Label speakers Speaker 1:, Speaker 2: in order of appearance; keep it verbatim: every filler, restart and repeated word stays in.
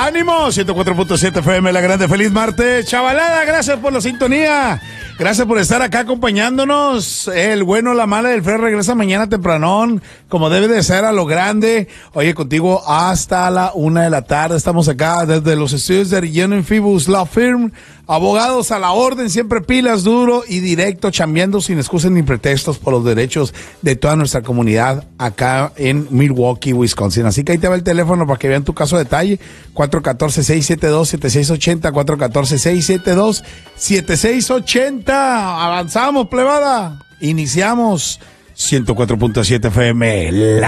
Speaker 1: ¡Ánimo! ciento cuatro punto siete F M, La Grande. Feliz martes, chavalada. Gracias por la sintonía. Gracias por estar acá acompañándonos. El bueno, la mala del Fred regresa mañana tempranón, como debe de ser, a lo grande. Oye, contigo hasta la una de la tarde. Estamos acá desde los estudios de Arellano Fibus Law Firm. Abogados a la orden, siempre pilas, duro y directo, chambeando sin excusas ni pretextos por los derechos de toda nuestra comunidad acá en Milwaukee, Wisconsin. Así que ahí te va el teléfono para que vean tu caso de detalle. cuatro uno cuatro, seis siete dos, siete seis ocho cero, cuatro uno cuatro, seis siete dos, siete seis ocho cero. Avanzamos, plebada. Iniciamos ciento cuatro punto siete F M. La